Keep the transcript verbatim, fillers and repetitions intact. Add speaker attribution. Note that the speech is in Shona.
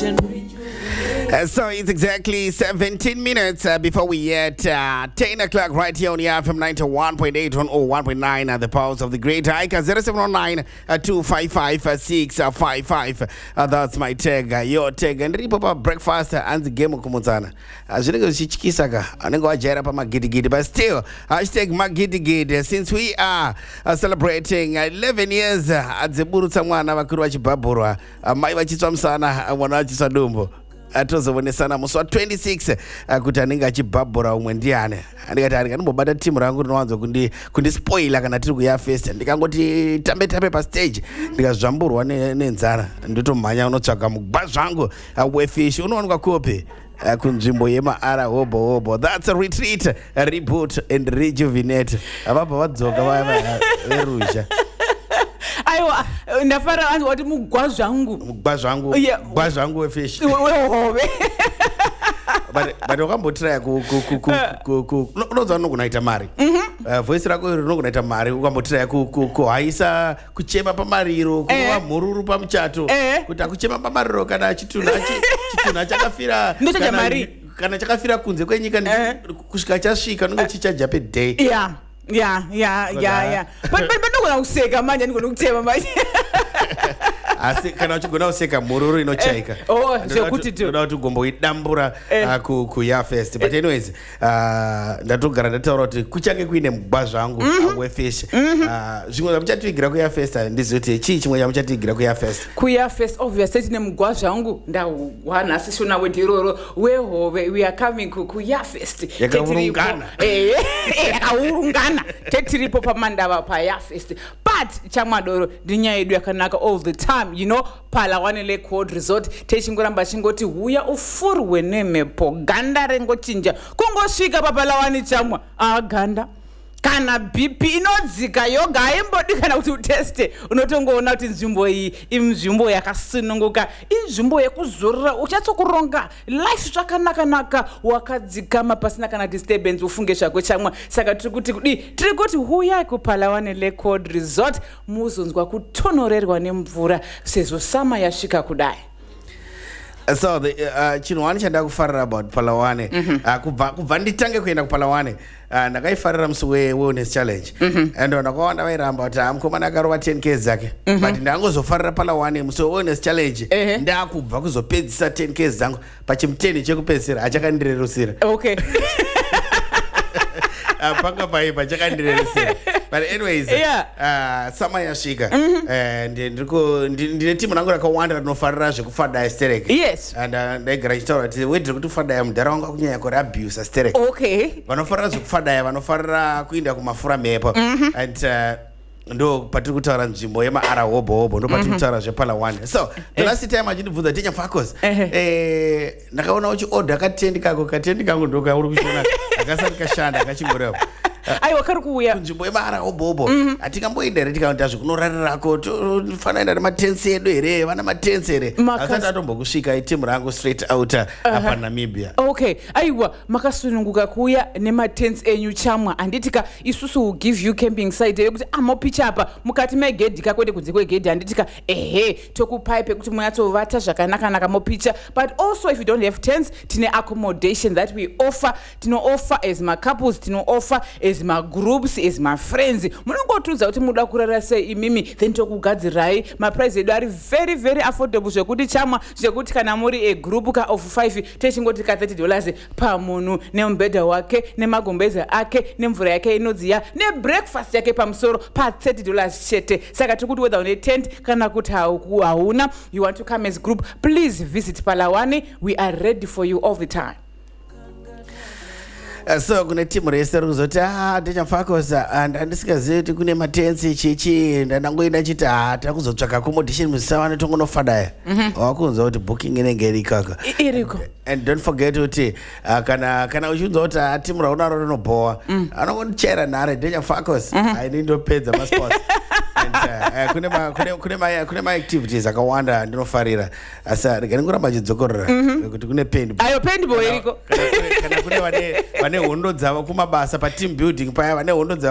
Speaker 1: Uh, so it's exactly seventeen minutes uh, before we hit uh, ten o'clock right here on the F M ninety-one point eight on oh one point nine at the Pulse of the Great Hike. zero seven zero nine two five five six five five. Uh, that's my tag, uh, your tag. And ripo pa breakfast uh, and the game of Kumuzana. As you know, Chichikisaka, and I go jara pa magidi gidi. But still, hashtag magidi gidi. Since we are uh, celebrating eleven years uh, at the Buru Samwana Makuruachi Babura, uh, Maiwachi Samsana, and Wanachi Sadumbo. Atozobone sana muso twenty-six kuti anenge achibhabhura umwe ndiane andikati ari kanobata timu rangu rinowanzo kundi kundi spoiler kana tiri kuya fest ndikangoti tambe tambe pa stage ndikazvamburwa nenzara ndotomhanya unotsvaga mugwa zvangu wefish unowanikwa kopi kunzvimbo yemaara hobo hobo. That's a retreat, a reboot and rejuvenate. Ababa vadzoka vaya verusha.
Speaker 2: Aiwa ndafara anzi wati mugwa zvangu
Speaker 1: mugwa zvangu mugwa zvangu wefish
Speaker 2: wehobe
Speaker 1: but but ukambotira ku ku ku ku ku unozwa nokunaita mari voice rako rinokunaita mari ukambotira ku ku haisa kuchema pamariro kuva mururu pamuchato kuti akuchema pamariro kana chituna chituna chakafira
Speaker 2: kana
Speaker 1: kana chakafira kunze kwenyika kusvika chasvika nonge chichaja pe day.
Speaker 2: Yeah. Yeah, yeah, yeah, yeah. But but but no kuseka manje ndikona kutema manje.
Speaker 1: Asi kana uchigona useka mururu inochaika.
Speaker 2: Oh, zvekuti tu.
Speaker 1: Ndoda kuti gombo idambura ku ku ya fest. But anyways, uh ndatogara ndataura kuti kuchange kuine mugwa zvangu wefish. Uh zvimwe zvamuchatigira ku ya fest ndizoti chii chimwe chamuchatigira ku ya fest. Ku
Speaker 2: ya fest obviously tine mugwa zvangu ndawana sishona wediroro wehove we are coming ku ku ya fest.
Speaker 1: Yakaurungana.
Speaker 2: Eh, yakaurungana. Tetiripo pamandava pa ya fest. But chamadoro ndinya yedu yakanaka all the time. You know, Palawane Lake World Resort, techingoramba chingoti huya ufurwe nemepo ganda rengochinja kungosvika papalawani chamwa aganda kana B P inodzika yoga aimbodi kana kuti uteste unotongoona kuti nzvimbo iyi inzvimbo yakasununguka inzvimbo yekuzorora uchatsokuronga life zvakanaka naka wakadzikama pasina kana disturbance ufunge zvako chamwa saka tiri kuti kudi tiri kuti huyai kuPalawane Lake World Resort muzonzwa kutonorerwa nemvura sezvo sama yasvika kudai.
Speaker 1: So the uh, chinwani chanda kufarira about Palawane uh, kubva kubva nditange kuenda kuPalawane uh, ndakaifarira musi we wellness challenge and ndakaona vairamba kuti amukomana akarova ten k zake but ndangozofarira Palawane musi we wellness challenge ndakubva kuzopedzisa ten k zangu pachimuteni chekupedzisira achakandirerusira.
Speaker 2: Okay.
Speaker 1: Panga paipa chakandirerusira. But anyways,
Speaker 2: yeah.
Speaker 1: uh, sama yasvika and ndiko ndine timu rangu rakawanda rinofarira zvekufada hysteric.
Speaker 2: Yes.
Speaker 1: And ndaigara ndichitaura kuti wediri kuti fada mundaraunda kunyanya kuri abuse hysteric.
Speaker 2: Okay.
Speaker 1: Vanofarira zvekufada vanofarira kuinda kumafura mhepo and uh, ndo patiri kutaura nzvimbo yemaara hobo hobo ndo patiri kutaura zvePalawane. So the last time achindibvunza tinya fakos eh ndakaona uchi order katendi kako katendi kangu ndo kauri kushona akasati kashanda kachingoreva.
Speaker 2: Aiwa kari kuuya
Speaker 1: kunzvimbo yemaara hobo hobo atingamboenda tikaenda zvekunorarirako tofanira enda nematensi edu here vana matensi here asati atombokusvika itimu rangu straight out apa Namibia.
Speaker 2: Okay, aiwa makasununguka kuuya nematensi enyu chamwa anditika isusu will give you camping site yekuti amopicha apa mukati megedhi kakwete kunze kwegedhi anditika ehe tokupai pekuti munyatsovata zvakanaka naka mopicha. But also if you don't have tents tine accommodation that we offer tino offer as my couples tino offer as my groups as my friends munongotunza kuti muda kurara sei imimi then tokugadzirai maprice edu ari very very affordable zvekuti chamwa zvekuti kana muri a group ka of five techingoti ka thirty dollars pamunhu nemubhedha wake nemagombeza ake nemvura yake inodziya nebreakfast yake pamusoro pa thirty dollars chete. Saka tikuti whether une tent kana kuti hauna you want to come as group please visit Palawane. We are ready for you all the time.
Speaker 1: Uh, so kune timu rese rikuzoti ah ndichamfakosa and andisikazivi kuti kune matensi chichi ndandangoenda chiti ah takuzotsvaka accommodation musavana tongonofadaya wakunzwa kuti booking inenge iri ikaka
Speaker 2: iriko.
Speaker 1: And don't forget kuti uh, kana kana uchinzwa kuti timu raunaro rinobhowa anongochera nhare ndichamfakosa ainindopedza masports. And kune ma kune kune ma kune ma activities akawanda ndinofarira asa ndingoramba chidzokorera kuti kune paintball.
Speaker 2: Ayo paintball iriko.
Speaker 1: Kana kune vane vane hondo dzavo kumabasa pa team building paya vane hondo dzavo